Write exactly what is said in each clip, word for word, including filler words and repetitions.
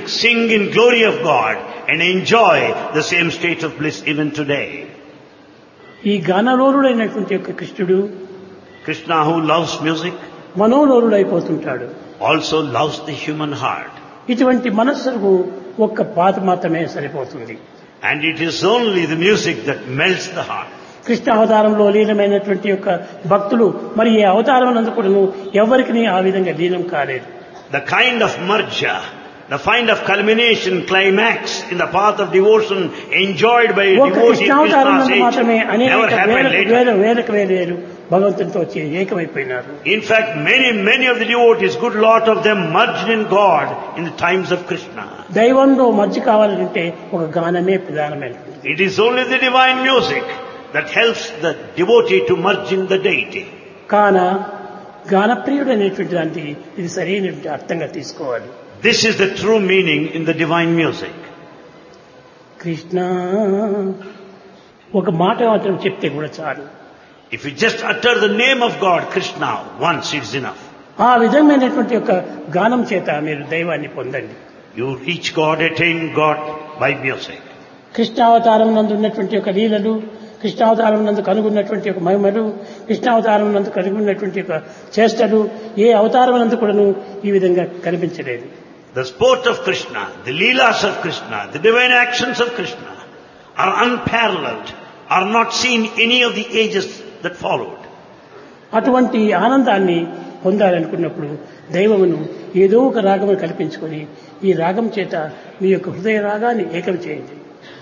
sing in glory of God and enjoy the same state of bliss even today. ఈ గానలోలుడైనటువంటి యొక్క కృష్ణుడు Krishna, who loves music, మనోలోలుడైపోతుంటాడు. also loves the human heart. ఇటువంటి మనస్సుకు ఒక్క పాట మాత్రమే సరిపోతుంది. And it is only the music that melts the heart. Krishna అవతారంలో లీనమైనటువంటి యొక్క భక్తులు మరి ఏ అవతారం నందు కూడాను ఎవరికి ఆ విధంగా లీనం కాలేదు. The kind of marja, the kind of culmination, climax in the path of devotion enjoyed by ఒక devotees in కృష్ణావతారం Krishna's నందు మాత్రమే age అనేక never happened వేల later. వేల వేలకు వేలు భగవంతునితో వచ్చి ఏకమైపోయినారు. In fact, many, many of the devotees, good lot of them merged in God in the times of Krishna. దైవంలో merge కావాలంటే ఒక గానమే ప్రధానమైనది. It is only the divine music that helps the devotee to merge in the deity. కాన గానప్రియుడు అనేటువంటి దానికి ఇది సరైనటువంటి అర్థంగా తీసుకోవాలి. This is the true meaning in the divine music. Krishna ఒక మాట మాత్రం చెప్తే కూడా చాలు. If you just utter the name of God, Krishna, once, it's enough. ఆ విధమైనటువంటి యొక్క గానం చేత మీరు దైవాన్ని పొందండి. You reach God, attain God by music. కృష్ణావతారం నందు ఉన్నటువంటి యొక్క లీలలు, కృష్ణావతారం నందు కనుగొన్నటువంటి యొక్క మహిమలు, కృష్ణావతారం నందు కనుగొన్నటువంటి యొక్క చేష్టలు ఏ అవతారం నందు కూడాను ఈ విధంగా కనిపించలేదు. The sport of Krishna, the leelas of Krishna, the divine actions of Krishna are unparalleled, are not seen any of the ages that followed. అటువంటి ఆనందాన్ని పొందాలనుకున్నప్పుడు దైవమును ఏదో ఒక రాగము కల్పించుకొని ఈ రాగం చేత మీ యొక్క హృదయ రాగాన్ని ఏకం చేయండి.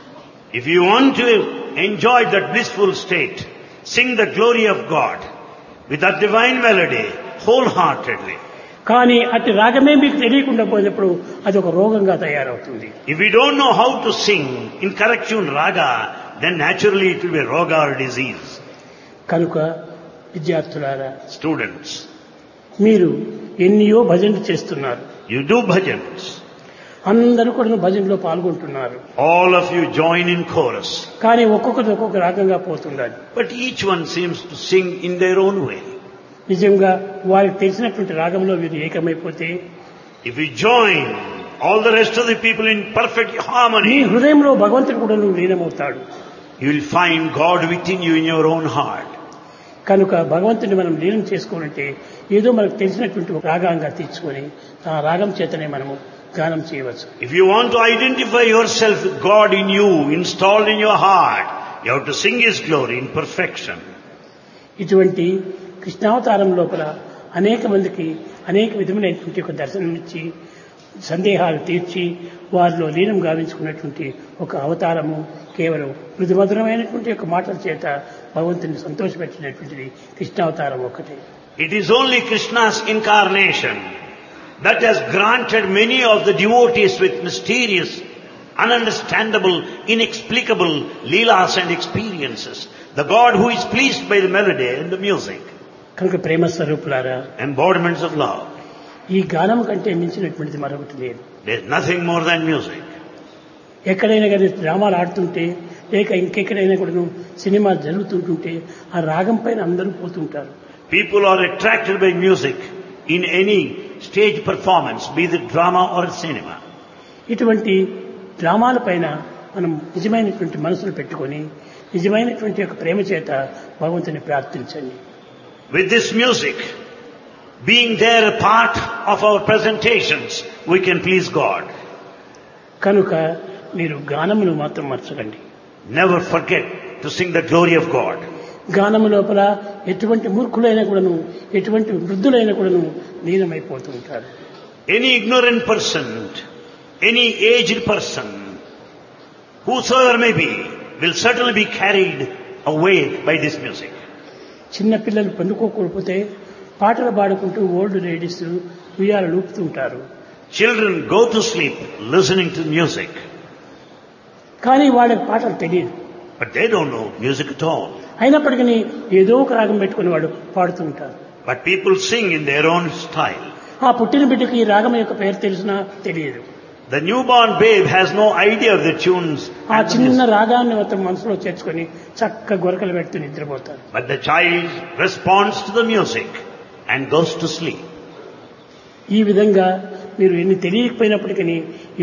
If you want to enjoy that blissful state, sing the glory of God with that divine melody wholeheartedly. కానీ అట్టి రాగమే మీకు తెలియకుండా పోయినప్పుడు అది ఒక రోగంగా తయారవుతుంది. If we don't know how to sing in correct tune raga, then naturally it will be roga or disease. కనుక విద్యార్థులారా, Students, మీరు ఎన్నో భజనలు చేస్తున్నారు. you do bhajans. అందరూ కూడా భజనలో పాల్గొంటున్నారు. All of you join in chorus. కానీ ఒక్కొక్కరు ఒక్కొక్క రాగంగా పోతున్నారు. But each one seems to sing in their own way. నిజంగా వారికి తెలిసినటువంటి రాగంలో వీరు ఏకమైపోతే If we join all the rest of the people in perfect me harmony, హృదయంలో భగవంతుడు కూడా లీనమవుతాడు. you will find God within you in your own heart. కనుక భగవంతుని మనం లీనం చేసుకోవాలంటే ఏదో మనకు తెలిసినటువంటి రాగంగా తీర్చుకొని ఆ రాగం చేతనే మనము గానం చేయవచ్చు. If you want to identify yourself with God in you, installed in your heart, you have to sing His glory in perfection. ఇటువంటి కృష్ణావతారం లోపల అనేక మందికి అనేక విధములైనటువంటి ఒక దర్శనం ఇచ్చి సందేహాలు తీర్చి వారిలో లీనం గావించుకున్నటువంటి ఒక అవతారము కేవలం మృదుమధురమైనటువంటి ఒక మాటల చేత భగవంతుని సంతోషపెట్టినటువంటిది కృష్ణావతారం ఒకటే. It is only Krishna's incarnation that has granted many of the devotees with mysterious, ununderstandable, inexplicable leelas and experiences. The God who is pleased by the melody and the music. కనుక ప్రేమ స్వరూపులారా, Embodiments of love. ఈ గానం కంటే మించినటువంటిది మరొకటి లేదు. There is nothing more than music. ఎక్కడైనా కానీ డ్రామాలు ఆడుతుంటే లేక ఇంకెక్కడైనా కూడా సినిమా జరుగుతుంటుంటే ఆ రాగం పైన అందరూ పోతుంటారు. People are attracted by music in any stage performance, be it drama or cinema. ఇటువంటి డ్రామాల పైన మనం నిజమైనటువంటి మనసును పెట్టుకొని నిజమైనటువంటి యొక్క ప్రేమ చేత భగవంతుని ప్రార్థించండి. With this music being there a part of our presentations, we can please God. కనుక మీరు గానమును మాత్రం మర్చకండి. Never forget to sing the glory of God. గానము లోపల ఎటువంటి మూర్ఖులైన కూడాను ఎటువంటి వృద్ధులైన కూడాను లీనమైపోతూ ఉంటారు. Any ignorant person, any aged person, whosoever may be, will certainly be carried away by this music. చిన్న పిల్లలు పండుకోకపోతే పాటలు పాడుకుంటూ ఓల్డ్ లేడీస్ ఉయ్యాల లూపుతూ ఉంటారు. Children go to sleep listening to music. కానీ వాళ్ళకి పాటలు తెలియదు. But they don't know music at all. అయినప్పటికీ ఏదో ఒక రాగం పెట్టుకుని వాడు పాడుతూ ఉంటారు. But people sing in their own style. ఆ పుట్టిన బిడ్డకి ఈ రాగం యొక్క పేరు తెలిసినా తెలియదు. The newborn babe has no idea of the tunes. ఆ and the చిన్న music. రాగాన్ని మొత్తం మనసులో చేర్చుకొని చక్క గొరకలు పెడుతూ నిద్రపోతారు. But the child responds to the music and goes to sleep. ఈ విధంగా మీరు ఎన్ని తెలియకపోయినప్పటికీ